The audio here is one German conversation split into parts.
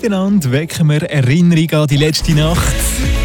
miteinander wecken wir Erinnerungen an die letzte Nacht.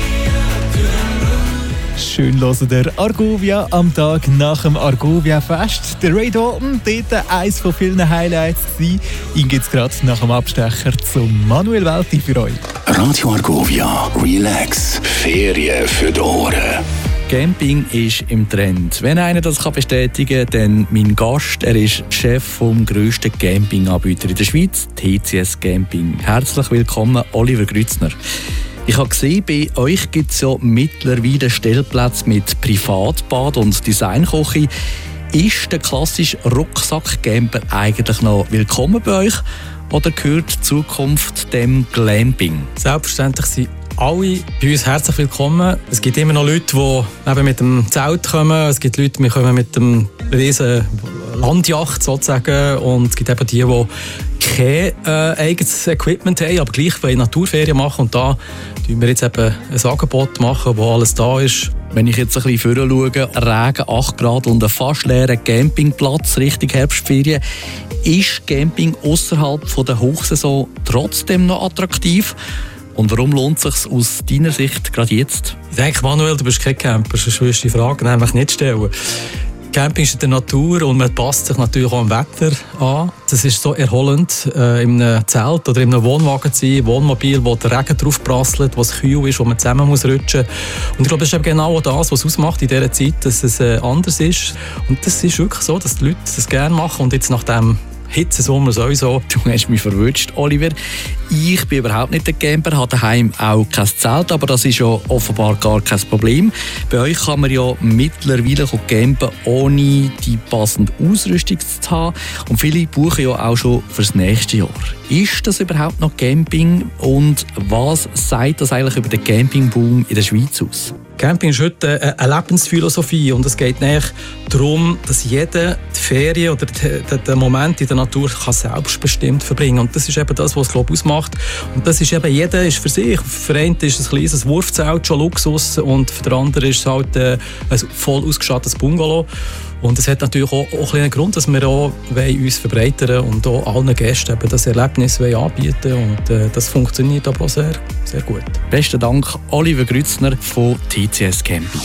Schön hören der Argovia am Tag nach dem Argovia-Fest. Der Ray Dalton, dort eines von vielen Highlights gewesen. Ihn gibt es gerade nach dem Abstecher zum Manuel Welti für euch. Radio Argovia, relax, Ferien für die Ohren. Camping ist im Trend. Wenn einer das bestätigen kann, dann mein Gast. Er ist Chef vom grössten Campinganbieter in der Schweiz, TCS Camping. Herzlich willkommen, Oliver Grützner. Ich habe gesehen, bei euch gibt es ja mittlerweile Stellplätze mit Privatbad und Designküche. Ist der klassische Rucksack-Camper eigentlich noch willkommen bei euch oder gehört die Zukunft dem Glamping? Selbstverständlich sind alle bei uns herzlich willkommen. Es gibt immer noch Leute, die eben mit dem Zelt kommen. Es gibt Leute, die kommen mit dem riesen Landjacht sozusagen. Und es gibt eben die kein eigenes Equipment haben, aber gleich Naturferien machen. Und da machen wir jetzt eben ein Angebot machen, wo alles da ist. Wenn ich jetzt ein bisschen vorher schaue, Regen, 8 Grad und ein fast leerer Campingplatz Richtung Herbstferien, ist Camping außerhalb der Hochsaison trotzdem noch attraktiv? Und warum lohnt es sich aus deiner Sicht gerade jetzt? Ich denke, Manuel, du bist kein Camper, sonst würdest du die Fragen einfach nicht stellen. Camping ist in der Natur und man passt sich natürlich auch am Wetter an. Das ist so erholend, in einem Zelt oder in einem Wohnwagen zu sein, Wohnmobil, wo der Regen drauf prasselt, wo es kühl ist, wo man zusammen muss rutschen muss. Und ich glaube, das ist eben genau das, was es ausmacht in dieser Zeit, dass es anders ist. Und das ist wirklich so, dass die Leute das gerne machen. Und jetzt nach dem Hitzesommer sowieso. Du hast mich verwünscht, Oliver. Ich bin überhaupt nicht der Camper, habe daheim auch kein Zelt, aber das ist ja offenbar gar kein Problem. Bei euch kann man ja mittlerweile campen, ohne die passende Ausrüstung zu haben. Und viele buchen ja auch schon fürs nächste Jahr. Ist das überhaupt noch Camping und was sagt das eigentlich über den Campingboom in der Schweiz aus? Camping ist heute eine Lebensphilosophie und es geht nicht darum, dass jeder die Ferien oder den Moment in der Natur kann selbstbestimmt verbringen kann. Und das ist eben das, was es glaube ich ausmacht. Und das ist eben, jeder ist für sich. Für den einen ist ein kleines Wurfzelt schon Luxus und für den anderen ist es halt ein voll ausgestattetes Bungalow. Und es hat natürlich auch einen Grund, dass wir auch uns verbreitern und auch allen Gästen eben das Erlebnis anbieten wollen. Und das funktioniert aber auch sehr, sehr gut. Besten Dank, Oliver Grützner von TCS Camping.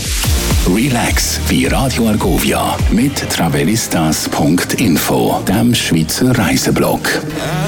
Relax bei Radio Argovia mit travelistas.info, dem Schweizer Reiseblog.